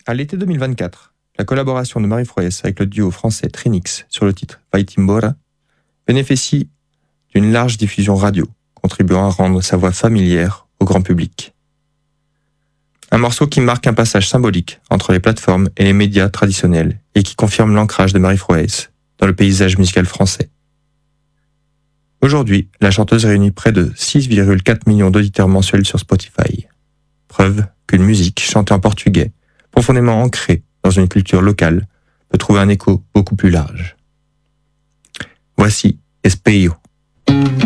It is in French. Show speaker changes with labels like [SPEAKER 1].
[SPEAKER 1] À l'été 2024, la collaboration de Marie Froès avec le duo français Trinix sur le titre Vai Embora bénéficie d'une large diffusion radio, contribuant à rendre sa voix familière au grand public. Un morceau qui marque un passage symbolique entre les plateformes et les médias traditionnels et qui confirme l'ancrage de Marie Froès dans le paysage musical français. Aujourd'hui, la chanteuse réunit près de 6,4 millions d'auditeurs mensuels sur Spotify. Preuve qu'une musique chantée en portugais, profondément ancrée dans une culture locale, peut trouver un écho beaucoup plus large. Voici Espelho.